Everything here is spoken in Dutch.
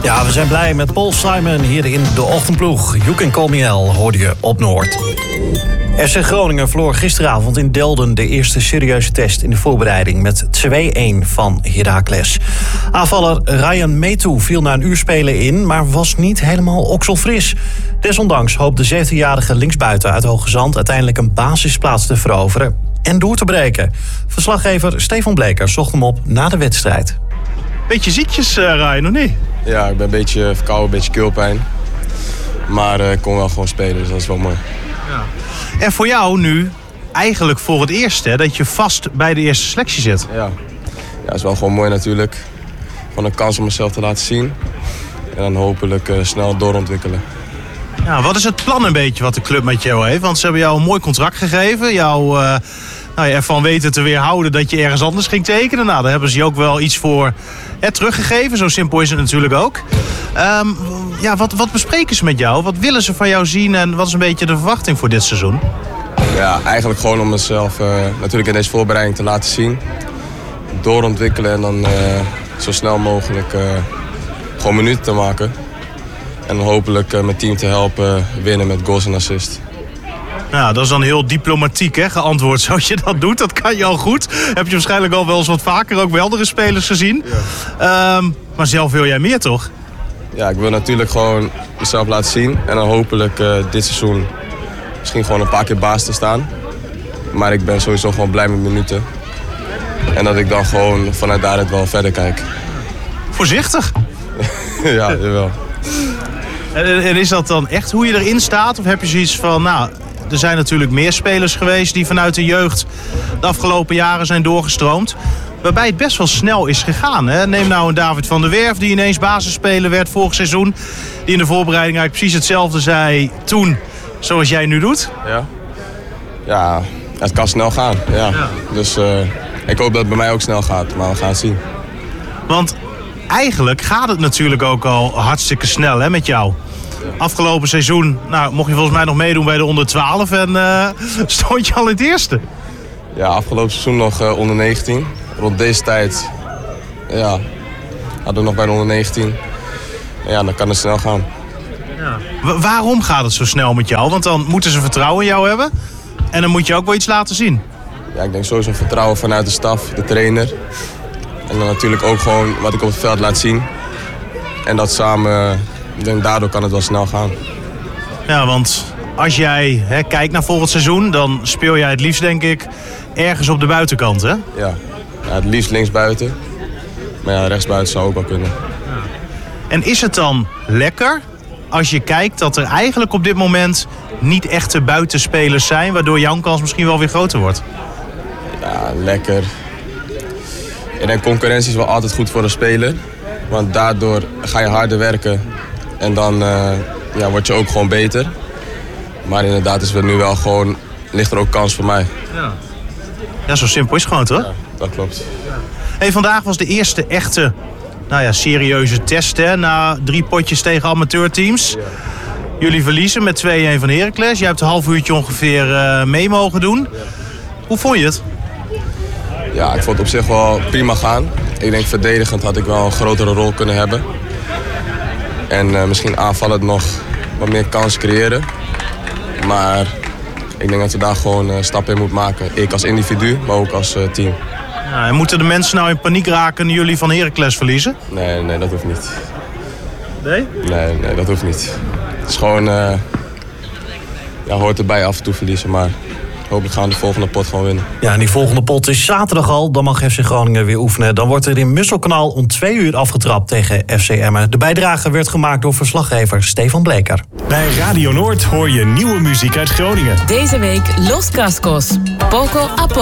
Ja, we zijn blij met Paul Simon hier in de ochtendploeg. You Can Call Me Al hoorde je op Noord. FC Groningen verloor gisteravond in Delden de eerste serieuze test in de voorbereiding met 2-1 van Heracles. Aanvaller Ryan Metu viel na een uur spelen in, maar was niet helemaal okselfris. Desondanks hoopt de 17-jarige linksbuiten uit Hoogezand uiteindelijk een basisplaats te veroveren en door te breken. Verslaggever Stefan Bleker zocht hem op na de wedstrijd. Beetje ziekjes, Ryan, of niet? Ja, ik ben een beetje verkouden, een beetje keelpijn. Maar ik kon wel gewoon spelen, dus dat is wel mooi. Ja. En voor jou nu eigenlijk voor het eerst, hè, dat je vast bij de eerste selectie zit. Ja, dat is wel gewoon mooi natuurlijk. Gewoon een kans om mezelf te laten zien. En dan hopelijk snel doorontwikkelen. Ja, wat is het plan een beetje wat de club met jou heeft? Want ze hebben jou een mooi contract gegeven. Jou ervan weten te weerhouden dat je ergens anders ging tekenen. Nou, daar hebben ze je ook wel iets voor teruggegeven. Zo simpel is het natuurlijk ook. Wat bespreken ze met jou? Wat willen ze van jou zien en wat is een beetje de verwachting voor dit seizoen? Ja, eigenlijk gewoon om mezelf natuurlijk in deze voorbereiding te laten zien. Doorontwikkelen en dan zo snel mogelijk gewoon minuten te maken. En dan hopelijk mijn team te helpen winnen met goals en assists. Nou, dat is dan heel diplomatiek geantwoord zoals je dat doet. Dat kan je al goed. Heb je waarschijnlijk al wel eens wat vaker ook bij andere spelers gezien. Ja. Maar zelf wil jij meer, toch? Ja, ik wil natuurlijk gewoon mezelf laten zien. En dan hopelijk dit seizoen misschien gewoon een paar keer baas te staan. Maar ik ben sowieso gewoon blij met minuten. En dat ik dan gewoon vanuit daaruit wel verder kijk. Voorzichtig. Ja, jawel. En is dat dan echt hoe je erin staat? Of heb je zoiets van, nou, er zijn natuurlijk meer spelers geweest die vanuit de jeugd de afgelopen jaren zijn doorgestroomd. Waarbij het best wel snel is gegaan. Hè? Neem nou een David van der Werf die ineens basisspeler werd vorig seizoen. Die in de voorbereiding eigenlijk precies hetzelfde zei toen zoals jij nu doet. Ja, het kan snel gaan. Ja. Dus ik hoop dat het bij mij ook snel gaat. Maar we gaan het zien. Want eigenlijk gaat het natuurlijk ook al hartstikke snel hè, met jou. Afgelopen seizoen mocht je volgens mij nog meedoen bij de onder 12 en stond je al in het eerste. Ja, afgelopen seizoen nog onder 19. Rond deze tijd hadden we nog bij de onder 19. Ja, dan kan het snel gaan. Ja. Waarom gaat het zo snel met jou? Want dan moeten ze vertrouwen in jou hebben en dan moet je ook wel iets laten zien. Ja, ik denk sowieso vertrouwen vanuit de staf, de trainer. En dan natuurlijk ook gewoon wat ik op het veld laat zien. En dat samen, ik denk daardoor kan het wel snel gaan. Ja, want als jij kijkt naar volgend seizoen, dan speel jij het liefst denk ik ergens op de buitenkant, hè? Ja, het liefst linksbuiten. Maar ja, rechtsbuiten zou ook wel kunnen. Ja. En is het dan lekker als je kijkt dat er eigenlijk op dit moment niet echte buitenspelers zijn, waardoor jouw kans misschien wel weer groter wordt? Ja, lekker. Ik denk concurrentie is wel altijd goed voor een speler. Want daardoor ga je harder werken. En dan word je ook gewoon beter. Maar inderdaad is er nu wel gewoon, ligt er ook kans voor mij. Ja, zo simpel is het gewoon, toch? Ja, dat klopt. Ja. Hey, vandaag was de eerste echte serieuze test hè, na 3 potjes tegen amateurteams. Ja. Jullie verliezen met 2-1 van Heracles. Jij hebt een half uurtje ongeveer mee mogen doen. Ja. Hoe vond je het? Ja, ik vond het op zich wel prima gaan. Ik denk verdedigend had ik wel een grotere rol kunnen hebben. En misschien aanvallend nog wat meer kans creëren. Maar ik denk dat we daar gewoon stappen in moeten maken. Ik als individu, maar ook als team. Ja, en moeten de mensen nou in paniek raken en jullie van Heracles verliezen? Nee, dat hoeft niet. Nee? Nee, dat hoeft niet. Het is gewoon, hoort erbij af en toe verliezen, maar hopelijk gaan we de volgende pot gewoon winnen. Ja, en die volgende pot is zaterdag al. Dan mag FC Groningen weer oefenen. Dan wordt er in Musselkanaal om 2 uur afgetrapt tegen FC Emmen. De bijdrage werd gemaakt door verslaggever Stefan Bleker. Bij Radio Noord hoor je nieuwe muziek uit Groningen. Deze week Los Cascos, Poco a Poco.